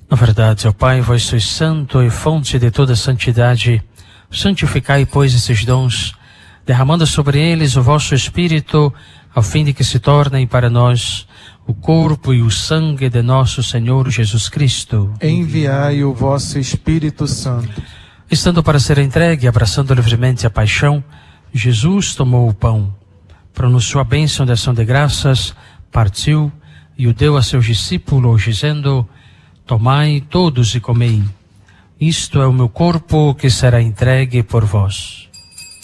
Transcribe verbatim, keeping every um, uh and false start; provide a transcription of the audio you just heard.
Na verdade, ó Pai, vós sois santo e fonte de toda santidade. Santificai, pois, esses dons, derramando sobre eles o vosso Espírito, ao fim de que se tornem para nós o corpo e o sangue de nosso Senhor Jesus Cristo. Enviai o vosso Espírito Santo. Estando para ser entregue, abraçando livremente a paixão, Jesus tomou o pão, pronunciou a bênção de ação de graças, partiu e o deu a seus discípulos, dizendo: tomai todos e comei. Isto é o meu corpo que será entregue por vós.